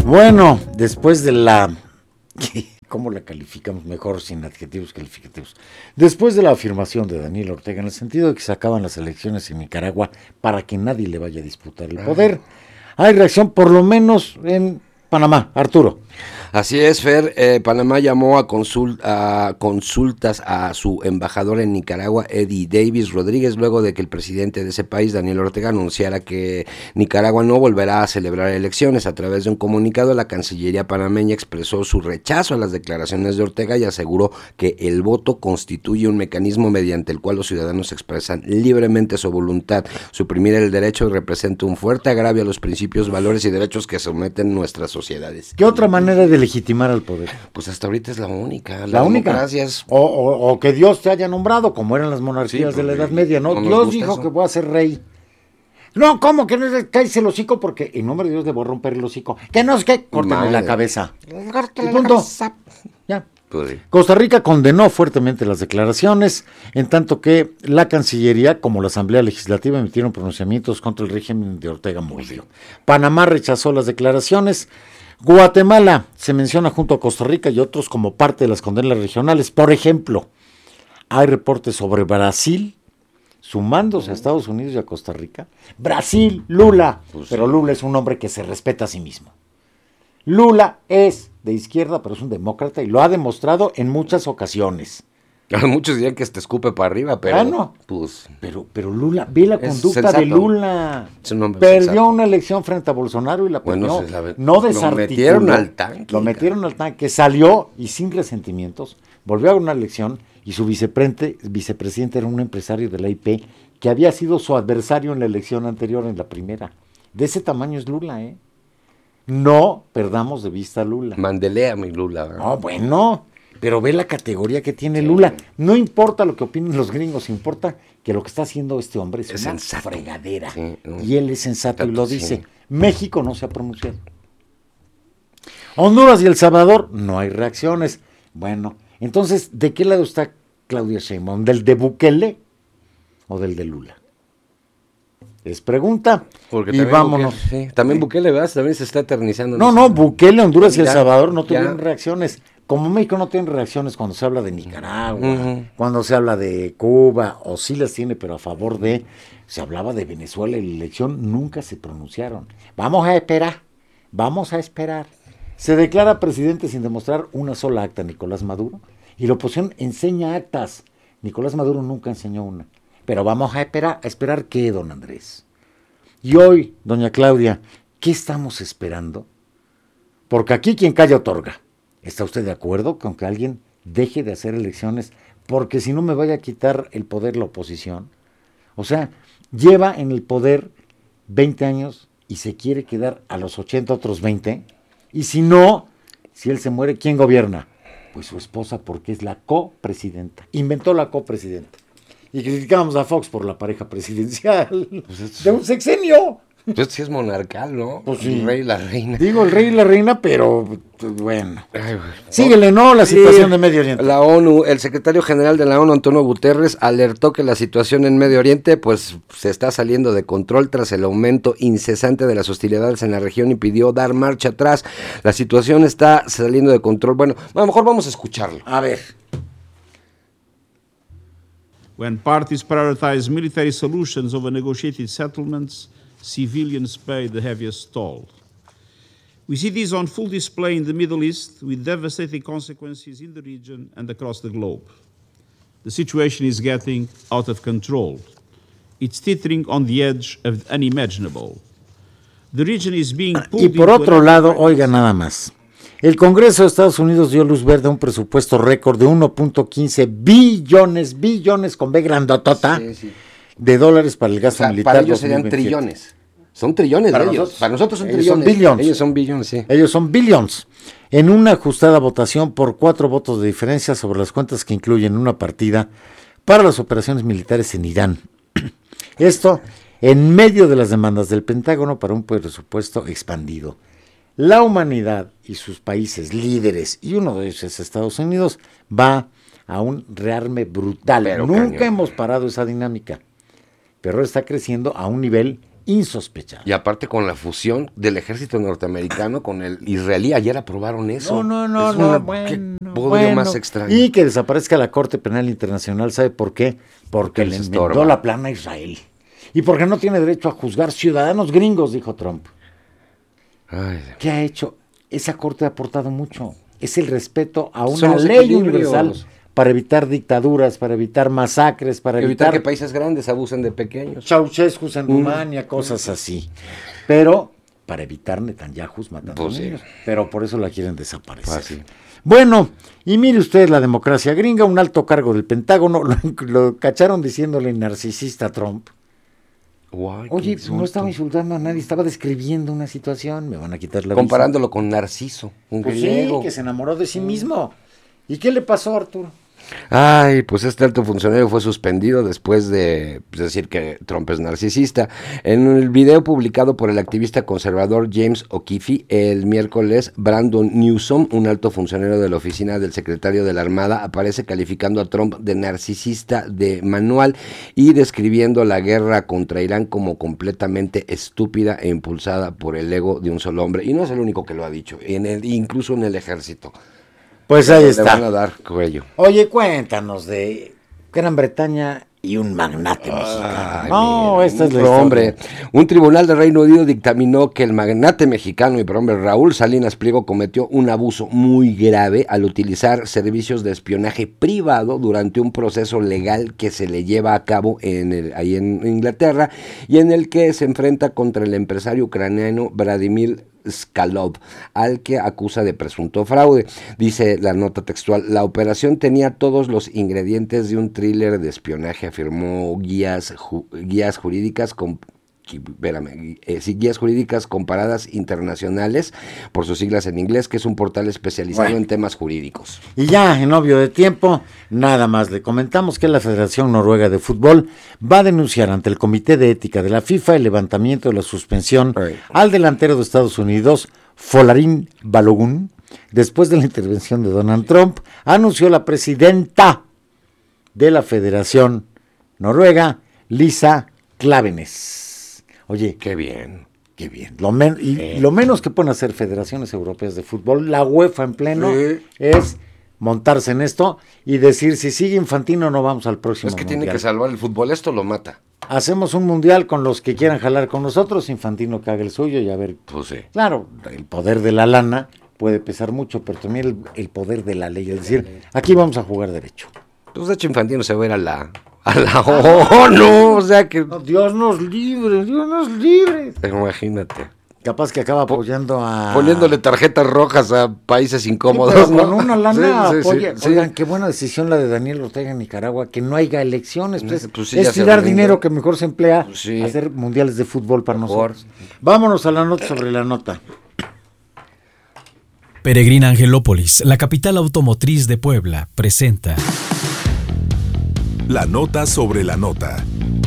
Bueno, después de la... ¿Cómo la calificamos? Mejor sin adjetivos calificativos. Después de la afirmación de Daniel Ortega en el sentido de que se acaban las elecciones en Nicaragua para que nadie le vaya a disputar el poder, hay reacción por lo menos en Panamá. Arturo. Así es, Fer. Panamá llamó a consultas a su embajador en Nicaragua, Eddie Davis Rodríguez, luego de que el presidente de ese país, Daniel Ortega, anunciara que Nicaragua no volverá a celebrar elecciones. A través de un comunicado, la Cancillería panameña expresó su rechazo a las declaraciones de Ortega y aseguró que el voto constituye un mecanismo mediante el cual los ciudadanos expresan libremente su voluntad. Suprimir el derecho representa un fuerte agravio a los principios, valores y derechos que someten nuestras sociedades. ¿Qué otra manera de legitimar al poder? Pues hasta ahorita es la única. La única. Democracias. O que Dios te haya nombrado, como eran las monarquías de la Edad Media, ¿no? Dios dijo eso, que voy a ser rey. No, ¿cómo que no cállese el hocico? Porque en nombre de Dios le voy a romper el hocico. Que no es que córtenle la cabeza. Córtenle la cabeza. Ya. Costa Rica condenó fuertemente las declaraciones, en tanto que la Cancillería, como la Asamblea Legislativa, emitieron pronunciamientos contra el régimen de Ortega Murillo. Panamá rechazó las declaraciones. Guatemala se menciona junto a Costa Rica y otros como parte de las condenas regionales. Por ejemplo, hay reportes sobre Brasil sumándose a Estados Unidos y a Costa Rica. Brasil, Lula, pero Lula es un hombre que se respeta a sí mismo. Lula es de izquierda, pero es un demócrata y lo ha demostrado en muchas ocasiones. Muchos dirían que te escupe para arriba, pero... no. Pues, pero Lula, ve la conducta de Lula. Perdió una elección frente a Bolsonaro y la perdió. No desarticuló. Lo metieron al tanque. Lo metieron al tanque, salió y sin resentimientos, volvió a una elección y su vicepresidente era un empresario de la IP que había sido su adversario en la elección anterior, en la primera. De ese tamaño es Lula, ¿eh? No perdamos de vista a Lula. Mandelea mi Lula, ¿verdad? No, bueno... Pero ve la categoría que tiene Lula. No importa lo que opinen los gringos, importa que lo que está haciendo este hombre es una fregadera. Sí, y él es sensato y lo dice. Sí. México no se ha pronunciado. Honduras y El Salvador, no hay reacciones. Bueno, entonces, ¿de qué lado está Claudia Sheinbaum? ¿Del de Bukele o del de Lula? Es pregunta. Porque y vámonos. Bukele, sí. También Bukele, ¿verdad? También se está eternizando. No, Bukele, Honduras y El Salvador no tuvieron reacciones. Como México no tiene reacciones cuando se habla de Nicaragua, cuando se habla de Cuba, o sí las tiene, pero a favor de, se hablaba de Venezuela y la elección, nunca se pronunciaron. Vamos a esperar. Se declara presidente sin demostrar una sola acta Nicolás Maduro, y la oposición enseña actas. Nicolás Maduro nunca enseñó una. Pero vamos a esperar qué, don Andrés. Y hoy, doña Claudia, ¿qué estamos esperando? Porque aquí quien calla otorga. ¿Está usted de acuerdo con que alguien deje de hacer elecciones porque si no me vaya a quitar el poder la oposición? O sea, lleva en el poder 20 años y se quiere quedar a los 80 otros 20. Y si no, si él se muere, ¿quién gobierna? Pues su esposa, porque es la copresidenta. Inventó la copresidenta. Y criticábamos a Fox por la pareja presidencial de un sexenio. Pues sí es monarcal, ¿no? Pues sí. El rey y la reina. Digo el rey y la reina, pero bueno. Síguele, ¿no? La situación de Medio Oriente. La ONU, el secretario general de la ONU, Antonio Guterres, alertó que la situación en Medio Oriente pues se está saliendo de control tras el aumento incesante de las hostilidades en la región y pidió dar marcha atrás. La situación está saliendo de control. Bueno, a lo mejor vamos a escucharlo. A ver. When parties prioritize military solutions over negotiated settlements, civilians pay the heaviest toll. We see this on full display in the Middle East, with devastating consequences in the region and across the globe. The situation is getting out of control. It's teetering on the edge of the unimaginable. The region is being pulled y por otro lado, oiga nada más. El Congreso de Estados Unidos dio luz verde a un presupuesto récord de 1.15 billones con B grandotota, de dólares para el gasto militar. Para ellos serían trillones. Son trillones para de ellos. Para nosotros son trillones. Son billions. Ellos son billones, sí. Ellos son billions. En una ajustada votación por 4 votos de diferencia sobre las cuentas que incluyen una partida para las operaciones militares en Irán. Esto en medio de las demandas del Pentágono para un presupuesto expandido. La humanidad y sus países líderes, y uno de ellos es Estados Unidos, va a un rearme brutal. Pero nunca hemos parado esa dinámica, pero está creciendo a un nivel insospechado. Y aparte con la fusión del ejército norteamericano con el israelí, ayer aprobaron eso. Bueno, más extraño. Y que desaparezca la Corte Penal Internacional, ¿sabe por qué? Porque le inventó la plana a Israel. Y porque no tiene derecho a juzgar ciudadanos gringos, dijo Trump. Ay, ¿qué ha hecho? Esa corte ha aportado mucho. Es el respeto a una ley universal para evitar dictaduras, para evitar masacres, para evitar que países grandes abusen de pequeños. Ceausescu en Rumania, cosas así. Pero para evitar Netanyahu matando niños. Pero por eso la quieren desaparecer. Fácil. Bueno, y mire usted la democracia gringa, un alto cargo del Pentágono, lo cacharon diciéndole narcisista a Trump. Guay, oye, no estaba insultando a nadie, estaba describiendo una situación, me van a quitar la comparándolo visa con Narciso, un griego. Sí, que se enamoró de sí mismo. ¿Y qué le pasó, Arturo? Ay, pues este alto funcionario fue suspendido después de decir que Trump es narcisista. En el video publicado por el activista conservador James O'Keefe el miércoles, Brandon Newsom, un alto funcionario de la oficina del secretario de la Armada, aparece calificando a Trump de narcisista de manual y describiendo la guerra contra Irán como completamente estúpida e impulsada por el ego de un solo hombre. Y no es el único que lo ha dicho, incluso en el ejército. Pues ahí está. Le van a dar cuello. Oye, cuéntanos de Gran Bretaña y un magnate mexicano. No, esta es la historia. Hombre, un tribunal de Reino Unido dictaminó que el magnate mexicano y prohombre Raúl Salinas Pliego cometió un abuso muy grave al utilizar servicios de espionaje privado durante un proceso legal que se le lleva a cabo ahí en Inglaterra y en el que se enfrenta contra el empresario ucraniano Vladimir Skalov, al que acusa de presunto fraude. Dice la nota textual: la operación tenía todos los ingredientes de un thriller de espionaje, afirmó guías jurídicas guías jurídicas comparadas internacionales, por sus siglas en inglés, que es un portal especializado en temas jurídicos. Y ya, en obvio de tiempo, nada más le comentamos que la Federación Noruega de Fútbol va a denunciar ante el Comité de Ética de la FIFA el levantamiento de la suspensión al delantero de Estados Unidos, Folarin Balogun, después de la intervención de Donald Trump, anunció la presidenta de la Federación Noruega, Lisa Klavenes. Oye, qué bien. Qué bien. Lo menos que pueden hacer federaciones europeas de fútbol, la UEFA en pleno, es montarse en esto y decir, si sigue Infantino no vamos al próximo mundial. Es que tiene que salvar el fútbol, esto lo mata. Hacemos un mundial con los que quieran jalar con nosotros, Infantino que haga el suyo y a ver. Pues sí. Claro, el poder de la lana puede pesar mucho, pero también el poder de la ley, es decir, aquí vamos a jugar derecho. Pues de hecho Infantino se va a ir a la ONU, o sea que... No, Dios nos libre, Dios nos libre. Imagínate. Capaz que acaba apoyando a... Poniéndole tarjetas rojas a países incómodos. Sí, pero con una lana apoya. Sí. Oigan, qué buena decisión la de Daniel Ortega en Nicaragua, que no haya elecciones. Pues sí, es tirar dinero que mejor se emplea a hacer mundiales de fútbol para nosotros. Vámonos a la nota sobre la nota. Peregrina Angelópolis, la capital automotriz de Puebla, presenta... La nota sobre la nota.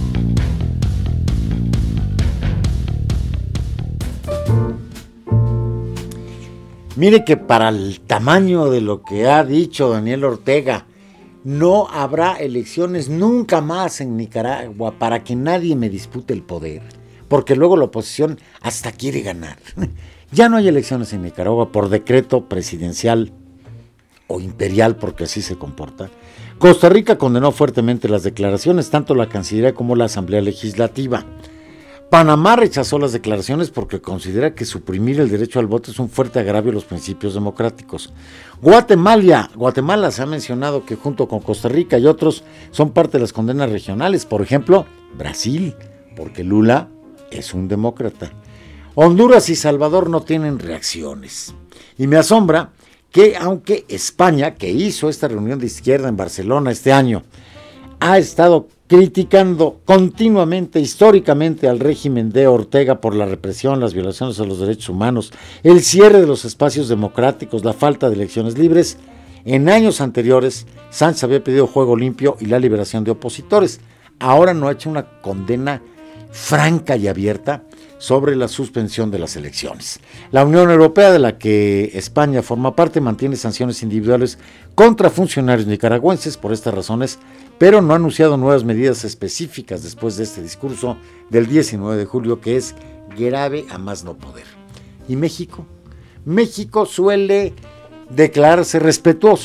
Mire que para el tamaño de lo que ha dicho Daniel Ortega, no habrá elecciones nunca más en Nicaragua para que nadie me dispute el poder, porque luego la oposición hasta quiere ganar. Ya no hay elecciones en Nicaragua por decreto presidencial o imperial, porque así se comporta. Costa Rica condenó fuertemente las declaraciones, tanto la Cancillería como la Asamblea Legislativa. Panamá rechazó las declaraciones porque considera que suprimir el derecho al voto es un fuerte agravio a los principios democráticos. Guatemala se ha mencionado que junto con Costa Rica y otros son parte de las condenas regionales. Por ejemplo, Brasil, porque Lula es un demócrata. Honduras y Salvador no tienen reacciones. Y me asombra que aunque España, que hizo esta reunión de izquierda en Barcelona este año, ha estado criticando continuamente, históricamente al régimen de Ortega por la represión, las violaciones a los derechos humanos, el cierre de los espacios democráticos, la falta de elecciones libres, en años anteriores Sánchez había pedido juego limpio y la liberación de opositores. Ahora no ha hecho una condena franca y abierta sobre la suspensión de las elecciones. La Unión Europea, de la que España forma parte, mantiene sanciones individuales contra funcionarios nicaragüenses por estas razones, pero no ha anunciado nuevas medidas específicas después de este discurso del 19 de julio, que es grave a más no poder. ¿Y México? México suele declararse respetuoso